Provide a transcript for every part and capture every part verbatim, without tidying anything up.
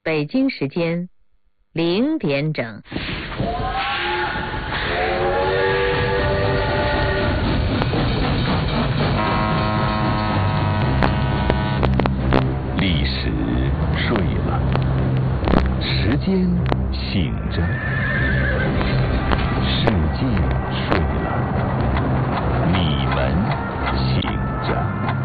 北京时间零点整。 历史睡了，时间醒着，世界睡了，你们醒着。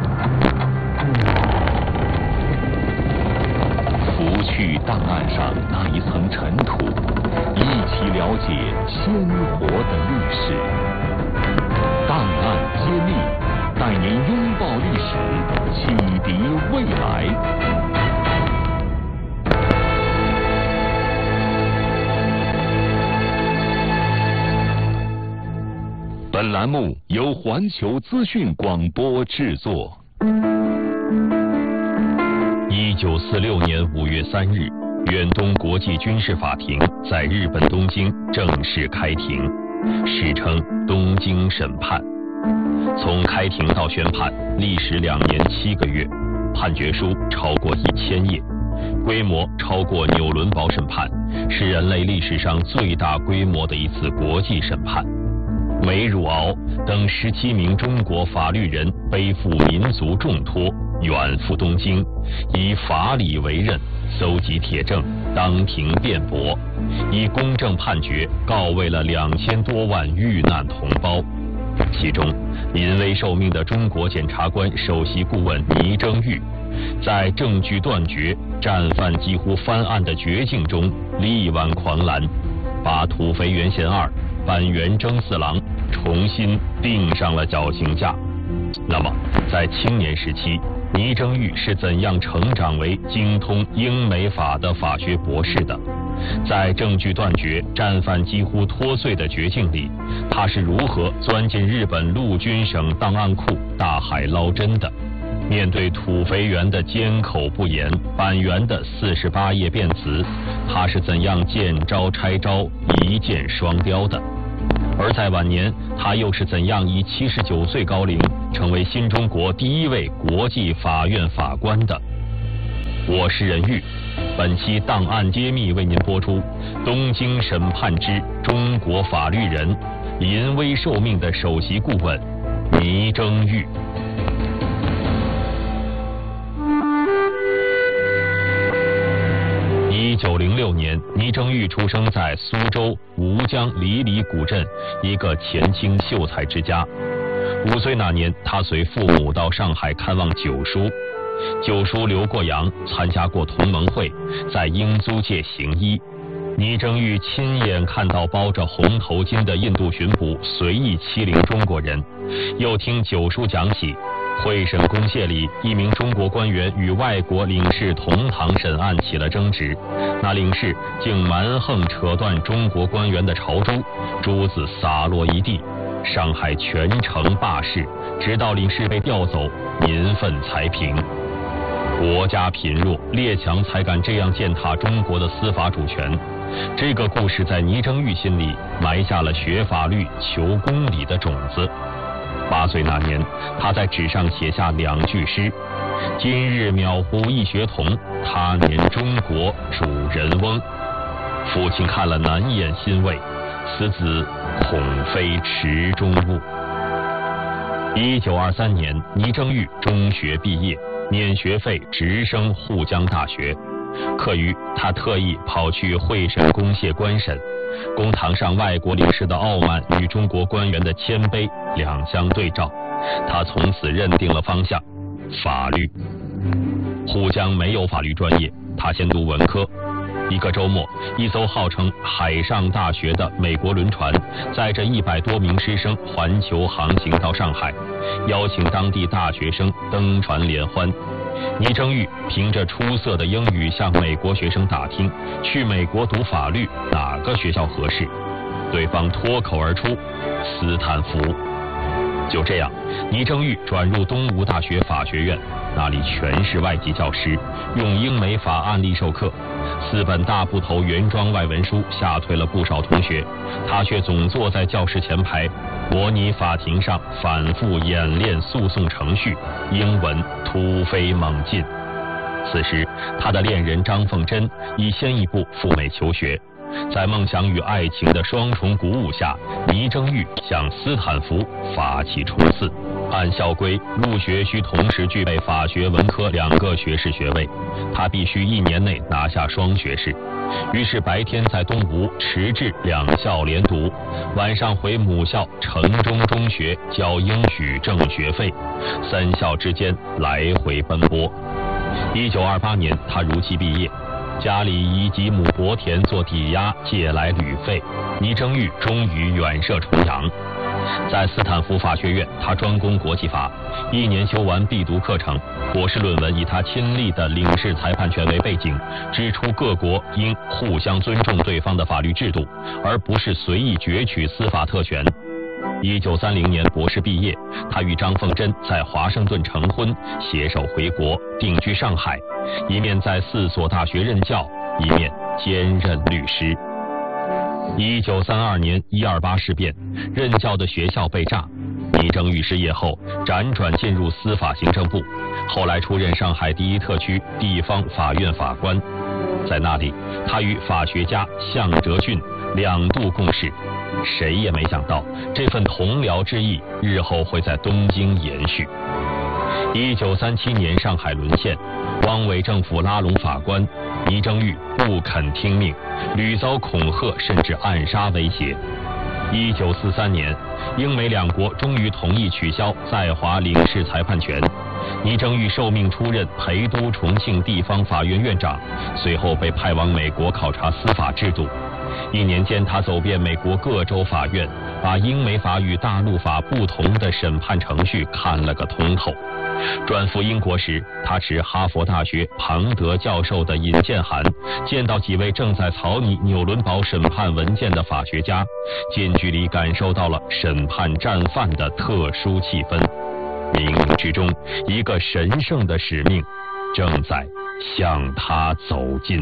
拂去档案上那一层尘土，一起了解鲜活的历史。档案揭秘，带您拥抱历史，启迪未来。本栏目由环球资讯广播制作。一九四六年五月三日，远东国际军事法庭在日本东京正式开庭，史称东京审判。从开庭到宣判历时两年七个月，判决书超过一千页，规模超过纽伦堡审判，是人类历史上最大规模的一次国际审判。梅汝敖等十七名中国法律人背负民族重托，远赴东京，以法理为任，搜集铁证，当庭辩驳，以公正判决告慰了两千多万遇难同胞。其中，临危受命的中国检察官首席顾问倪征玉，在证据断绝、战犯几乎翻案的绝境中力挽狂澜，把土肥原贤二、板垣征四郎重新钉上了绞刑架。那么，在青年时期，倪征玉是怎样成长为精通英美法的法学博士的？在证据断绝、战犯几乎脱罪的绝境里，他是如何钻进日本陆军省档案库大海捞针的？面对土肥原的缄口不言，板垣的四十八页辩词，他是怎样见招拆招、一箭双雕的？而在晚年，他又是怎样以七十九岁高龄成为新中国第一位国际法院法官的？我是任玉，本期档案揭秘为您播出东京审判之中国法律人，临危受命的首席顾问倪征玉。一九零六年，倪征玉出生在苏州吴江离里古镇一个前清秀才之家。五岁那年，他随父母到上海看望九叔。九叔留过洋，参加过同盟会，在英租界行医。倪征玉亲眼看到包着红头巾的印度巡捕随意欺凌中国人，又听九叔讲起会审公廨里一名中国官员与外国领事同堂审案起了争执，那领事竟蛮横扯断中国官员的朝珠，珠子洒落一地，上海全城罢市，直到领事被调走，民愤才平。国家贫弱，列强才敢这样践踏中国的司法主权。这个故事在倪征玉心里埋下了学法律、求公理的种子。八岁那年，他在纸上写下两句诗：今日渺乎一学童，他年中国主人翁。父亲看了难掩欣慰，此子恐非池中物。一九二三年，倪征玉中学毕业，免学费直升沪江大学。课余，他特意跑去会审公廨观审，公堂上外国领事的傲慢与中国官员的谦卑两相对照，他从此认定了方向：法律。沪江没有法律专业，他先读文科。一个周末，一艘号称海上大学的美国轮船载着一百多名师生环球航行到上海，邀请当地大学生登船联欢。倪征玉凭着出色的英语向美国学生打听去美国读法律哪个学校合适，对方脱口而出斯坦福。就这样，倪征玉转入东吴大学法学院，那里全是外籍教师，用英美法案例授课。四本大部头原装外文书吓退了不少同学，他却总坐在教室前排，模拟法庭上反复演练诉讼程序，英文突飞猛进。 此时，他的恋人张凤珍已先一步赴美求学。在梦想与爱情的双重鼓舞下，倪征玉向斯坦福发起冲刺。按校规，入学需同时具备法学、文科两个学士学位，他必须一年内拿下双学士。于是白天在东吴、迟至两校连读，晚上回母校城中中学交英语正学费，三校之间来回奔波。一九二八年，他如期毕业。家里以几亩薄田做抵押借来旅费，倪征玉终于远涉重洋。在斯坦福法学院，他专攻国际法，一年修完必读课程。博士论文以他亲历的领事裁判权为背景，指出各国应互相尊重对方的法律制度，而不是随意攫取司法特权。一九三零年博士毕业，他与张凤珍在华盛顿成婚，携手回国定居上海，一面在四所大学任教，一面兼任律师。一九三二年一二八事变，任教的学校被炸，倪征玉失业后辗转进入司法行政部，后来出任上海第一特区地方法院法官。在那里，他与法学家向哲俊两度共事。谁也没想到，这份同僚之意日后会在东京延续。一九三七年上海沦陷，汪伪政府拉拢法官，倪征玉不肯听命，屡遭恐吓甚至暗杀威胁。一九四三年，英美两国终于同意取消在华领事裁判权，倪征玉受命出任陪都重庆地方法院院长，随后被派往美国考察司法制度。一年间，他走遍美国各州法院，把英美法与大陆法不同的审判程序看了个通透。转赴英国时，他持哈佛大学庞德教授的引荐函，见到几位正在草拟纽伦堡审判文件的法学家，近距离感受到了审判战犯的特殊气氛。冥冥之中，一个神圣的使命正在向他走近。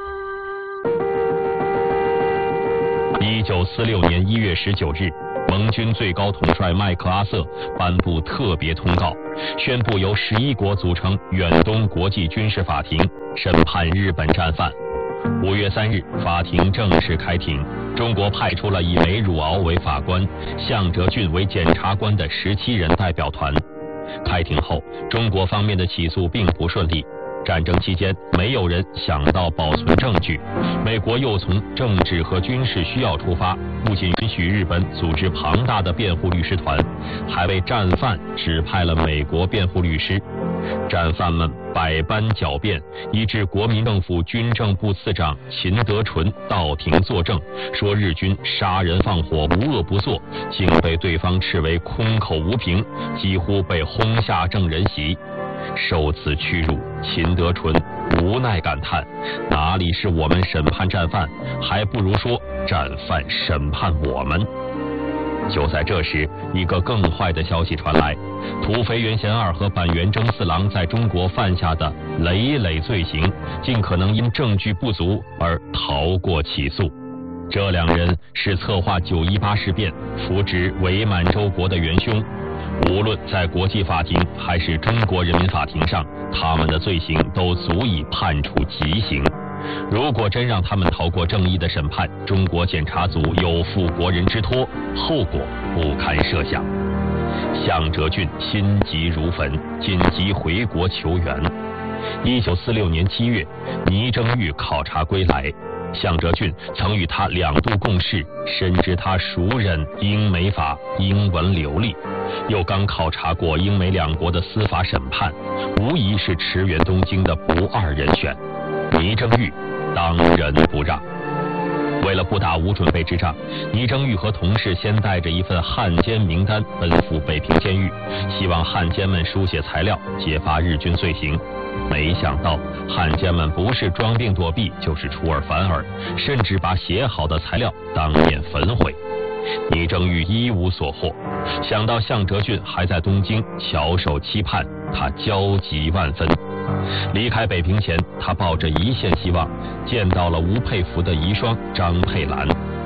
一九四六年一月十九日，盟军最高统帅麦克阿瑟颁布特别通告，宣布由十一国组成远东国际军事法庭审判日本战犯。五月三日，法庭正式开庭，中国派出了以梅汝敖为法官、向哲俊为检察官的十七人代表团。开庭后，中国方面的起诉并不顺利。战争期间，没有人想到保存证据。美国又从政治和军事需要出发，不仅允许日本组织庞大的辩护律师团，还为战犯指派了美国辩护律师。战犯们百般狡辩，以致国民政府军政部次长秦德纯到庭作证，说日军杀人放火无恶不作，竟被对方斥为空口无凭，几乎被轰下证人席。受此屈辱，秦德纯无奈感叹：哪里是我们审判战犯，还不如说战犯审判我们。就在这时，一个更坏的消息传来：土肥原贤二和板垣征四郎在中国犯下的累累罪行，尽可能因证据不足而逃过起诉。这两人是策划九一八事变、扶植伪满洲国的元凶。无论在国际法庭还是中国人民法庭上，他们的罪行都足以判处极刑。如果真让他们逃过正义的审判，中国检察组有负国人之托，后果不堪设想。向哲俊心急如焚，紧急回国求援。一九四六年七月，倪征玉考察归来，向哲俊曾与他两度共事，深知他熟稔英美法，英文流利，又刚考察过英美两国的司法审判，无疑是驰援东京的不二人选。倪征玉当仁不让。为了不打无准备之仗，倪征玉和同事先带着一份汉奸名单奔赴北平监狱，希望汉奸们书写材料揭发日军罪行。没想到汉奸们不是装病躲避，就是出尔反尔，甚至把写好的材料当面焚毁。倪征玉一无所获，想到向哲俊还在东京翘首期盼，他焦急万分。离开北平前，他抱着一线希望，见到了吴佩孚的遗孀张佩兰。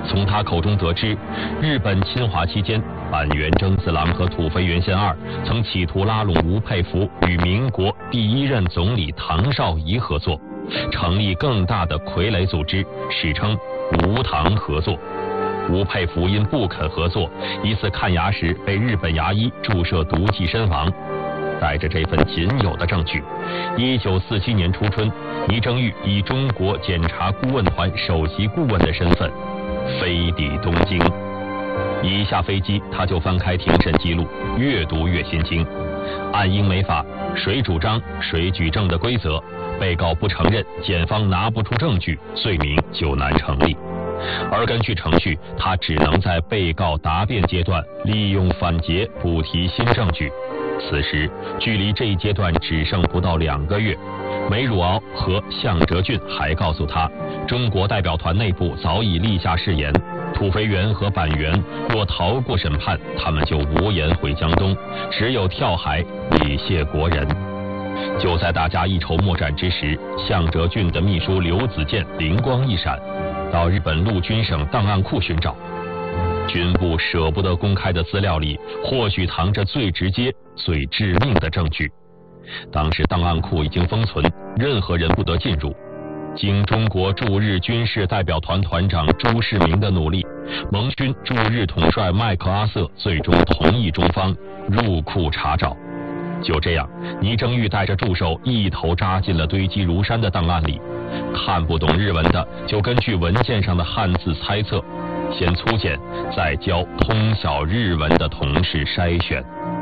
从他口中得知，日本侵华期间，板垣征四郎和土肥原贤二曾企图拉拢吴佩孚与民国第一任总理唐绍仪合作，成立更大的傀儡组织，史称吴唐合作。吴佩孚因不肯合作，一次看牙时被日本牙医注射毒剂身亡。带着这份仅有的证据，一九四七年初春，倪正玉以中国检察顾问团首席顾问的身份飞抵东京。一下飞机，他就翻开庭审记录，越读越心惊。按英美法谁主张谁举证的规则，被告不承认，检方拿不出证据，罪名就难成立。而根据程序，他只能在被告答辩阶段利用反诘补提新证据。此时距离这一阶段只剩不到两个月，梅汝敖和向哲俊还告诉他，中国代表团内部早已立下誓言，土肥原和板垣若逃过审判，他们就无颜回江东，只有跳海以谢国人。就在大家一筹莫展之时，向哲俊的秘书刘子健灵光一闪，到日本陆军省档案库寻找。军部舍不得公开的资料里，或许藏着最直接、最致命的证据。当时档案库已经封存，任何人不得进入。经中国驻日军事代表团团长朱世民的努力，盟军驻日统帅麦克阿瑟最终同意中方入库查找。就这样，倪正玉带着助手一头扎进了堆积如山的档案里。看不懂日文的，就根据文件上的汉字猜测，先粗简，再教通晓日文的同事筛选。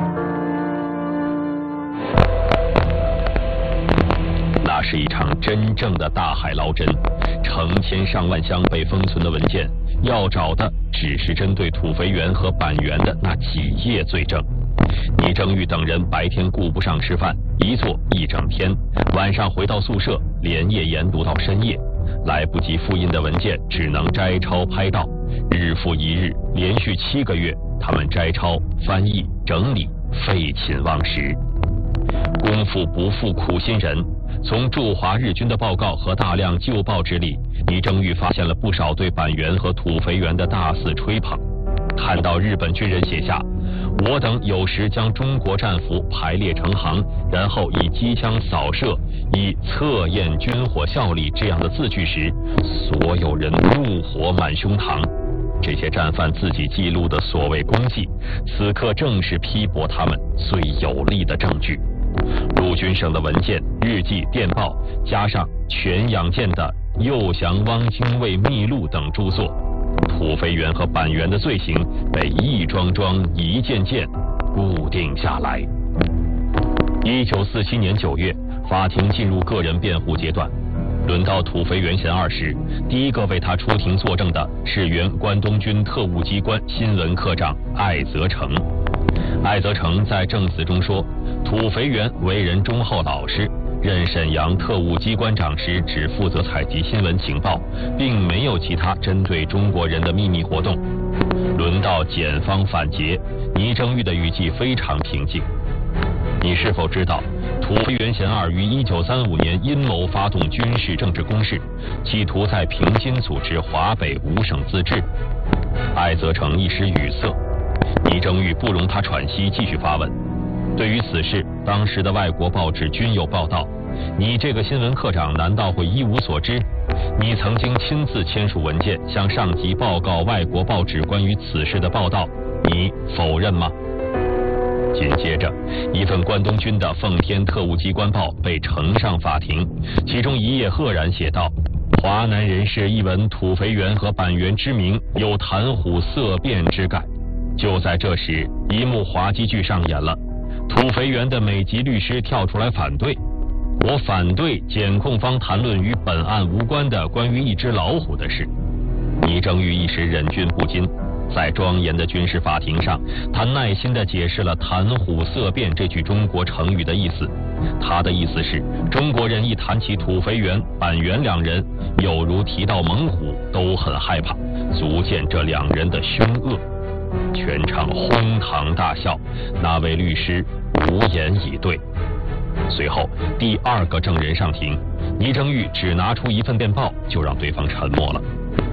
那是一场真正的大海捞针，成千上万箱被封存的文件，要找的只是针对土肥原和板垣的那几页罪证。倪正玉等人白天顾不上吃饭，一坐一整天，晚上回到宿舍，连夜研读到深夜。来不及复印的文件只能摘抄拍到，日复一日，连续七个月，他们摘抄、翻译、整理，废寝忘食。功夫不负苦心人，从驻华日军的报告和大量旧报纸里，倪正玉发现了不少对板垣和土肥原的大肆吹捧。看到日本军人写下“我等有时将中国战俘排列成行，然后以机枪扫射，以测验军火效力”这样的字句时，所有人怒火满胸膛。这些战犯自己记录的所谓功绩，此刻正是批驳他们最有力的证据。陆军省的文件、日记、电报，加上全养健的《右降汪精卫秘录》等著作，土肥原和板垣的罪行被一桩桩、一件件固定下来。一九四七年九月，法庭进入个人辩护阶段。轮到土肥原贤二时，第一个为他出庭作证的是原关东军特务机关新闻科长艾泽成。艾泽成在证词中说，土肥原为人忠厚老实，任沈阳特务机关长时只负责采集新闻情报，并没有其他针对中国人的秘密活动。轮到检方反诘，倪正玉的语气非常平静。你是否知道，土肥原贤二于一九三五年阴谋发动军事政治攻势，企图在平津组织华北五省自治？艾泽成一时语塞，倪正玉不容他喘息，继续发问。对于此事，当时的外国报纸均有报道，你这个新闻科长难道会一无所知？你曾经亲自签署文件向上级报告外国报纸关于此事的报道，你否认吗？紧接着，一份关东军的《奉天特务机关报》被呈上法庭，其中一页赫然写道：华南人士一闻土肥原和板垣之名，有谈虎色变之感。就在这时，一幕滑稽剧上演了。土肥原的美籍律师跳出来反对，我反对检控方谈论与本案无关的关于一只老虎的事。倪正玉一时忍俊不禁，在庄严的军事法庭上，他耐心地解释了谈虎色变这句中国成语的意思。他的意思是，中国人一谈起土肥原、板垣两人，有如提到猛虎，都很害怕，足见这两人的凶恶。全场哄堂大笑，那位律师无言以对。随后，第二个证人上庭，倪正玉只拿出一份电报，就让对方沉默了。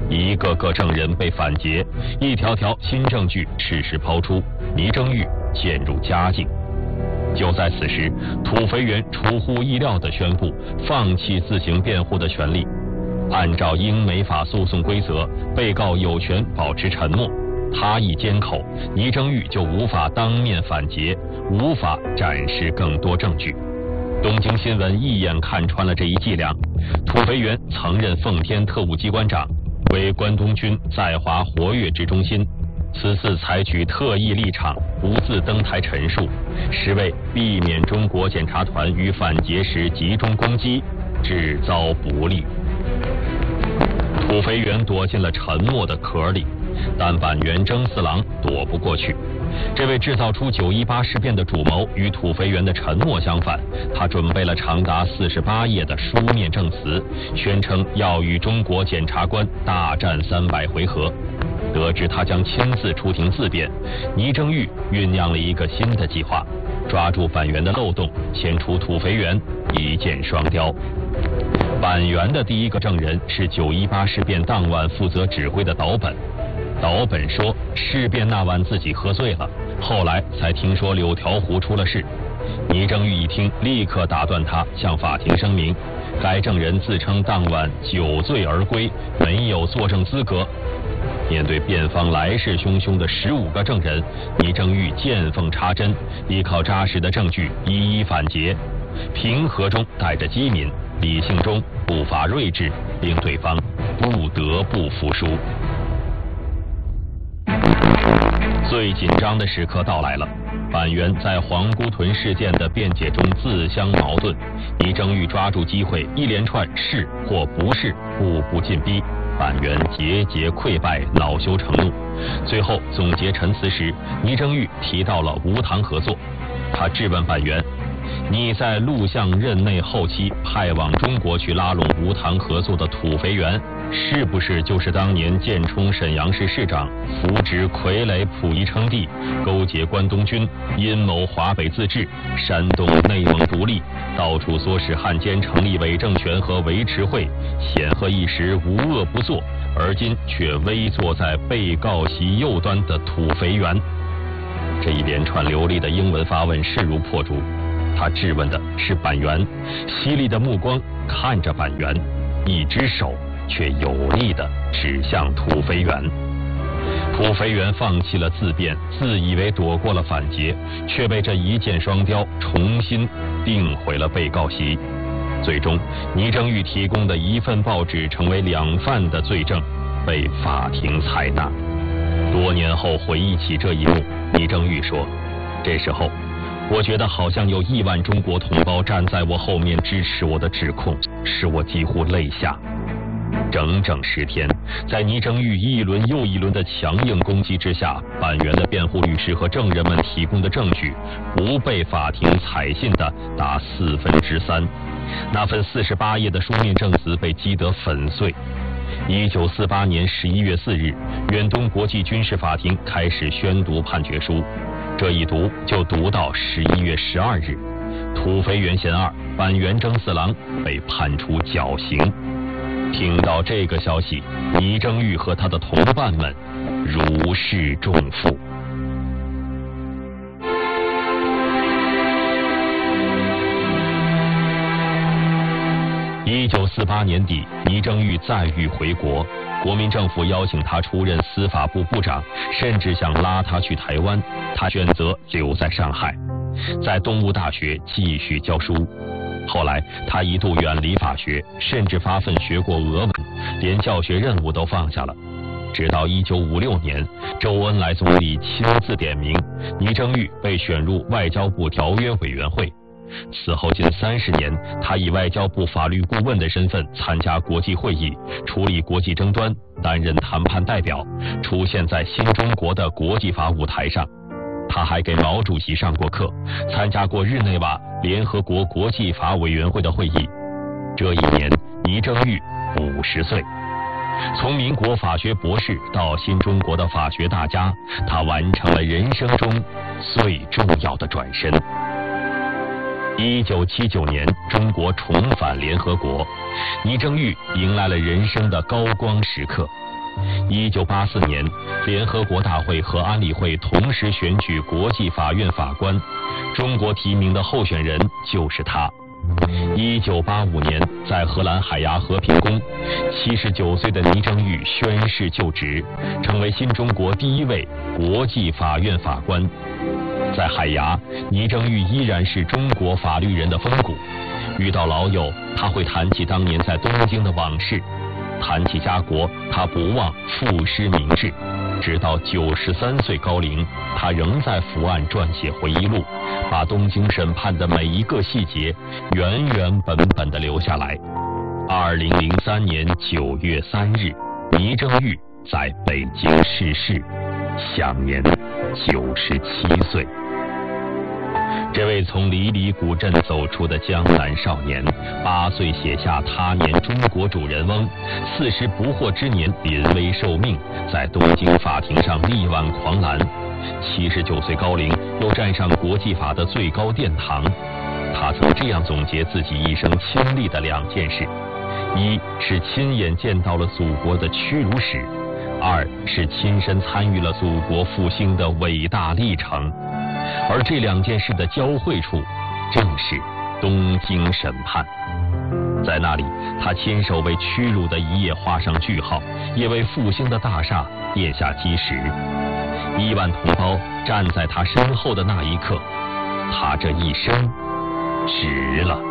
一个个证人被反劫，一条条新证据适时抛出，倪征玉渐入佳境。就在此时，土肥原出乎意料地宣布放弃自行辩护的权利。按照英美法诉讼规则，被告有权保持沉默，他一缄口，倪征玉就无法当面反劫，无法展示更多证据。东京新闻一眼看穿了这一伎俩。土肥原曾任奉天特务机关长，为关东军在华活跃之中心。此次采取特异立场，不自登台陈述，实为避免中国检察团于反劫时集中攻击，制造不利。土肥原躲进了沉默的壳里，但板垣征四郎躲不过去。这位制造出九一八事变的主谋与土肥原的沉默相反，他准备了长达四十八页的书面证词，宣称要与中国检察官大战三百回合。得知他将亲自出庭自辩，倪征玉酝酿了一个新的计划，抓住板垣的漏洞，牵出土肥原，一箭双雕。板垣的第一个证人是九一八事变当晚负责指挥的岛本。岛本说，事变那晚自己喝醉了，后来才听说柳条湖出了事。倪征玉一听，立刻打断他，向法庭声明，该证人自称当晚酒醉而归，没有作证资格。面对辩方来势汹汹的十五个证人，倪征玉见缝插针，依靠扎实的证据一一反劫，平和中带着机敏，理性中不乏睿智，令对方不得不服输。最紧张的时刻到来了，板垣在黄姑屯事件的辩解中自相矛盾，倪征玉抓住机会，一连串是或不是，步步进逼。板垣节节溃败，恼羞成怒。最后总结陈词时，倪征玉提到了无糖合作。他质问板垣：你在陆相任内后期派往中国去拉拢无糖合作的土肥原，是不是就是当年建冲沈阳市市长，扶植傀儡溥仪称帝，勾结关东军，阴谋华北自治，煽动内蒙独立，到处唆使汉奸成立伪政权和维持会，显赫一时无恶不作，而今却危坐在被告席右端的土肥原？这一连串流利的英文发问势如破竹。他质问的是板垣，犀利的目光看着板垣，一只手却有力地指向土肥原。土肥原放弃了自辩，自以为躲过了反劫，却被这一箭双雕重新定回了被告席。最终，倪征玉提供的一份报纸成为两犯的罪证，被法庭采纳。多年后回忆起这一幕，倪征玉说：“这时候，我觉得好像有亿万中国同胞站在我后面支持我的指控，使我几乎泪下。”整整十天，在倪征玉一轮又一轮的强硬攻击之下，板垣的辩护律师和证人们提供的证据不被法庭采信的达四分之三，那份四十八页的书面证词被击得粉碎。一九四八年十一月四日，远东国际军事法庭开始宣读判决书，这一读就读到十一月十二日，土肥原嫌二，板垣征四郎被判处绞刑。听到这个消息，倪征玉和他的同伴们如释重负。一九四八年底，倪征玉再遇回国，国民政府邀请他出任司法部部长，甚至想拉他去台湾，他选择留在上海，在东吴大学继续教书。后来他一度远离法学，甚至发奋学过俄文，连教学任务都放下了。直到一九五六年，周恩来总理亲自点名，倪征玉被选入外交部条约委员会。此后近三十年，他以外交部法律顾问的身份参加国际会议，处理国际争端，担任谈判代表，出现在新中国的国际法舞台上。他还给毛主席上过课，参加过日内瓦联合国国际法委员会的会议。这一年，倪征玉五十岁。从民国法学博士到新中国的法学大家，他完成了人生中最重要的转身。一九七九年，中国重返联合国，倪征玉迎来了人生的高光时刻。 一九八四年，联合国大会和安理会同时选举国际法院法官，中国提名的候选人就是他。一九八五年，在荷兰海牙和平宫，七十九岁的倪正玉宣誓就职，成为新中国第一位国际法院法官。在海牙，倪正玉依然是中国法律人的风骨。遇到老友，他会谈起当年在东京的往事；谈起家国，他不忘赋诗明志。直到九十三岁高龄，他仍在伏案撰写回忆录，把东京审判的每一个细节原原本本地留下来。二零零三年九月三日，倪正玉在北京逝世，享年九十七岁。这位从离离古镇走出的江南少年，八岁写下他年中国主人翁，四十不惑之年临危受命，在东京法庭上力挽狂澜，七十九岁高龄又站上国际法的最高殿堂。他曾这样总结自己一生亲历的两件事：一是亲眼见到了祖国的屈辱史，二是亲身参与了祖国复兴的伟大历程。而这两件事的交汇处，正是东京审判。在那里，他亲手为屈辱的一页画上句号，也为复兴的大厦奠下基石。亿万同胞站在他身后的那一刻，他这一生值了。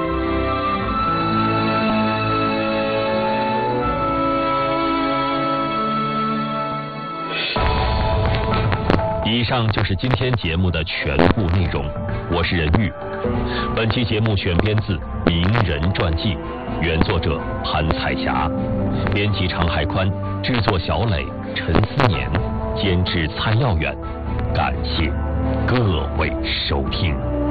以上就是今天节目的全部内容，我是任玉。本期节目选编自《名人传记》，原作者潘彩霞，编辑常海宽，制作小磊、陈思年，监制蔡耀远。感谢各位收听。